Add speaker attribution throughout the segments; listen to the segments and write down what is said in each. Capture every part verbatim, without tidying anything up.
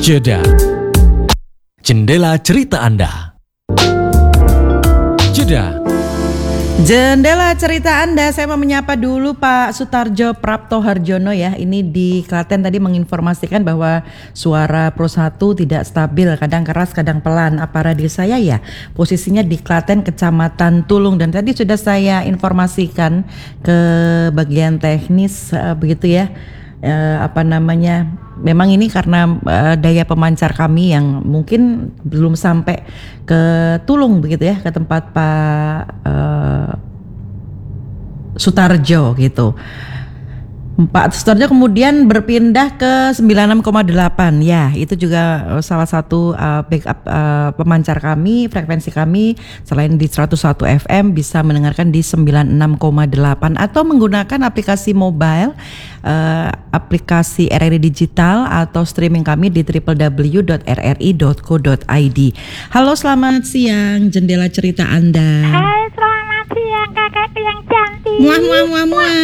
Speaker 1: Jeda. Jendela cerita Anda. Jeda.
Speaker 2: Jendela cerita Anda, saya mau menyapa dulu Pak Sutarjo Prapto Harjono ya. Ini di Klaten tadi menginformasikan bahwa suara Pro satu tidak stabil, kadang keras, kadang pelan. Apa radio saya ya? Posisinya di Klaten, Kecamatan Tulung. Dan tadi sudah saya informasikan ke bagian teknis uh, begitu ya. Uh, apa namanya? Memang ini karena uh, daya pemancar kami yang mungkin belum sampai ke Tulung begitu ya, ke tempat Pak uh, Sutarjo gitu. Pak Sutarjo kemudian berpindah ke sembilan puluh enam koma delapan ya, itu juga salah satu uh, backup uh, pemancar kami, frekuensi kami selain di seratus satu F M bisa mendengarkan di sembilan puluh enam koma delapan atau menggunakan aplikasi mobile, uh, aplikasi R R I Digital atau streaming kami di w w w dot r r i dot co dot i d. Halo, selamat siang Jendela Cerita Anda.
Speaker 3: Hai, selamat siang kakakku yang cantik.
Speaker 2: Muah muah muah muah.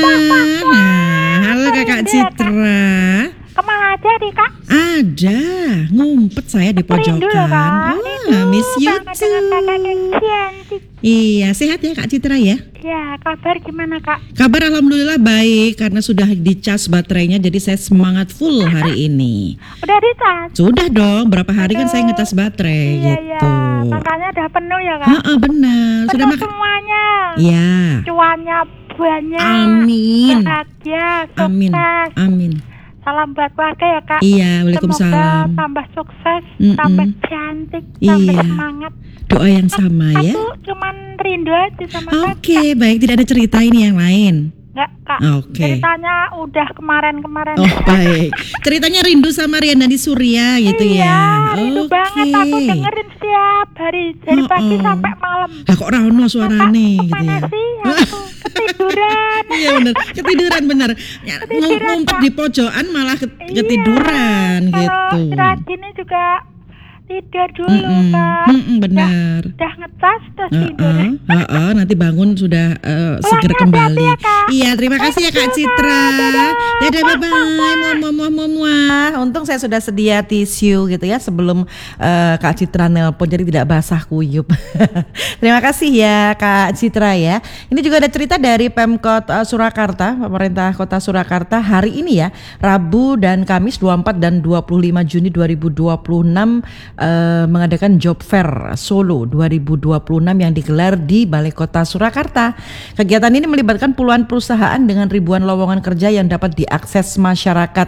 Speaker 2: Nah, halo Kakak Citra.
Speaker 3: Kemana aja nih Kak?
Speaker 2: Ada, ngumpet saya di
Speaker 3: Rindu loh,
Speaker 2: pojokan.
Speaker 3: Kak.
Speaker 2: Oh, miss you
Speaker 3: Banget dengan kakak yang
Speaker 2: too.
Speaker 3: cantik.
Speaker 2: Iya, sehat ya Kak Citra ya?
Speaker 3: Ya, kabar gimana Kak?
Speaker 2: Kabar alhamdulillah baik karena sudah dicas baterainya, jadi saya semangat full hari ini.
Speaker 3: Udah dicas?
Speaker 2: Sudah dong, berapa hari kan saya ngecas baterai
Speaker 3: Iya,
Speaker 2: gitu.
Speaker 3: iya. Makanya udah penuh ya Kak?
Speaker 2: Heeh, benar. Sudah
Speaker 3: Penuh
Speaker 2: makan?
Speaker 3: semuanya.
Speaker 2: Iya.
Speaker 3: Cuannya banyak.
Speaker 2: Amin.
Speaker 3: Bahagia, sukses.
Speaker 2: Amin. Amin.
Speaker 3: Salam buat keluarga ya Kak.
Speaker 2: Iya, waalaikumsalam.
Speaker 3: Semoga tambah sukses,
Speaker 2: Mm-mm.
Speaker 3: tambah cantik, tambah
Speaker 2: Iya.
Speaker 3: semangat.
Speaker 2: Doa yang sama ya.
Speaker 3: Aku cuman rindu aja sama
Speaker 2: Oke,
Speaker 3: Kakak.
Speaker 2: baik, tidak ada cerita ini yang lain.
Speaker 3: Enggak Kak,
Speaker 2: Oke.
Speaker 3: ceritanya udah kemarin-kemarin.
Speaker 2: Oh baik, ceritanya rindu sama Riana di Surya gitu
Speaker 3: Iya,
Speaker 2: ya.
Speaker 3: rindu
Speaker 2: Oke.
Speaker 3: banget aku dengerin setiap hari dari
Speaker 2: Oh,
Speaker 3: pagi
Speaker 2: oh.
Speaker 3: sampai malam.
Speaker 2: Lah kok Rano suarane gitu
Speaker 3: Mana
Speaker 2: ya.
Speaker 3: sih aku ketiduran.
Speaker 2: Iya benar, ketiduran benar. Ya,
Speaker 3: Ketiduran,
Speaker 2: ngumpet
Speaker 3: Kak.
Speaker 2: di pojokan malah ke-
Speaker 3: Iya,
Speaker 2: ketiduran
Speaker 3: kalau
Speaker 2: gitu.
Speaker 3: istirahat gini juga tidur dulu
Speaker 2: Mm-mm,
Speaker 3: Kak.
Speaker 2: mm-mm, benar.
Speaker 3: Udah, udah ngecas terus tidur.
Speaker 2: Heeh, heeh, nanti bangun sudah eh,
Speaker 3: Pulangnya
Speaker 2: segera
Speaker 3: hati-hati
Speaker 2: kembali.
Speaker 3: ya, Kak.
Speaker 2: Iya, terima kasih ya Kak
Speaker 3: Thank you,
Speaker 2: Citra.
Speaker 3: Kak. Dadah.
Speaker 2: Dadah, bye bye. Muah muah muah muah muah. Untung saya sudah sedia tisu gitu ya sebelum eh, Kak Citra nelpon, jadi tidak basah kuyup. Terima kasih ya Kak Citra ya. Ini juga ada cerita dari Pemkot eh, Surakarta, pemerintah Kota Surakarta hari ini ya, Rabu dan Kamis dua puluh empat dan dua puluh lima Juni dua ribu dua puluh enam eh, mengadakan Job Fair Solo dua ribu dua puluh enam yang digelar di Balai Kota Surakarta. Kegiatan ini melibatkan puluhan perusahaan dengan ribuan lowongan kerja yang dapat diakses masyarakat.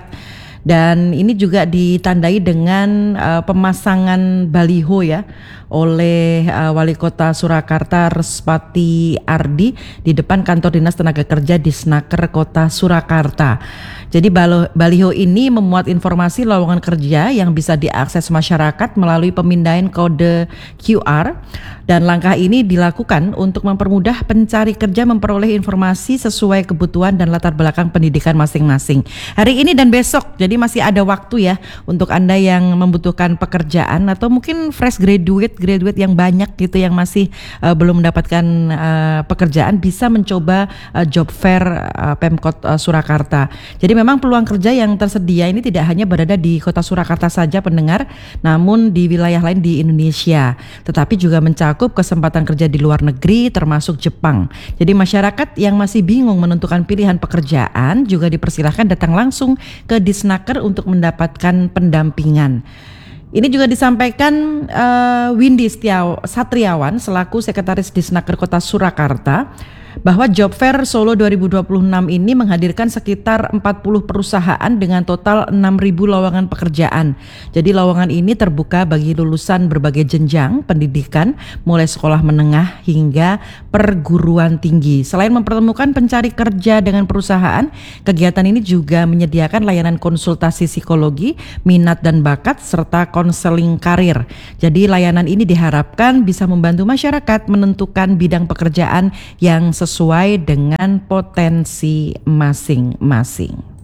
Speaker 2: Dan ini juga ditandai dengan uh, pemasangan baliho ya oleh uh, Wali Kota Surakarta Respati Ardi di depan kantor Dinas Tenaga Kerja di Snaker Kota Surakarta. Jadi balo, baliho ini memuat informasi lowongan kerja yang bisa diakses masyarakat melalui pemindaian kode Q R, dan langkah ini dilakukan untuk mempermudah pencari kerja memperoleh informasi sesuai kebutuhan dan latar belakang pendidikan masing-masing. Hari ini dan besok, jadi masih ada waktu ya untuk Anda yang membutuhkan pekerjaan atau mungkin fresh graduate, graduate yang banyak gitu yang masih uh, belum mendapatkan uh, pekerjaan, bisa mencoba uh, job fair uh, Pemkot uh, Surakarta. Jadi memang peluang kerja yang tersedia ini tidak hanya berada di Kota Surakarta saja pendengar, namun di wilayah lain di Indonesia, tetapi juga mencakup kesempatan kerja di luar negeri termasuk Jepang. Jadi masyarakat yang masih bingung menentukan pilihan pekerjaan juga dipersilahkan datang langsung ke Disnaker untuk mendapatkan pendampingan. Ini juga disampaikan uh, Windy Setiaw- Satriawan selaku Sekretaris Disnaker Kota Surakarta bahwa Job Fair Solo dua ribu dua puluh enam ini menghadirkan sekitar empat puluh perusahaan dengan total enam ribu lowongan pekerjaan. Jadi lowongan ini terbuka bagi lulusan berbagai jenjang pendidikan mulai sekolah menengah hingga perguruan tinggi. Selain mempertemukan pencari kerja dengan perusahaan, kegiatan ini juga menyediakan layanan konsultasi psikologi, minat dan bakat serta konseling karir. Jadi layanan ini diharapkan bisa membantu masyarakat menentukan bidang pekerjaan yang sesuai dengan potensi masing-masing.